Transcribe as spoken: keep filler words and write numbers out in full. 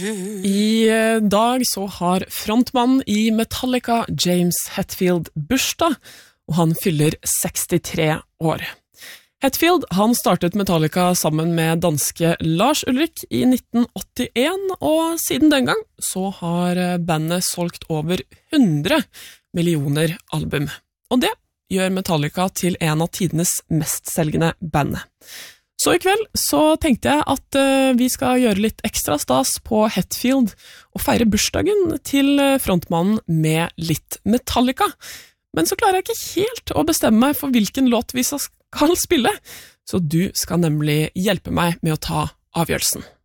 I dag så har frontmannen i Metallica, James Hetfield, bursdag, og han fyller sekstitre år. Hetfield, han startet Metallica sammen med danske Lars Ulrik i nitten åttien, og siden den gang så har bandet solgt over hundre millioner album. Og det gjør Metallica til en av tidenes mestselgende band. Så i kveld så tenkte jeg at uh, vi skal gjøre litt ekstra stas på Hetfield og feire bursdagen til frontmannen med litt Metallica. Men så klarer jeg ikke helt å bestemme meg for hvilken låt vi skal spille, så du skal nemlig hjelpe meg med å ta avgjørelsen.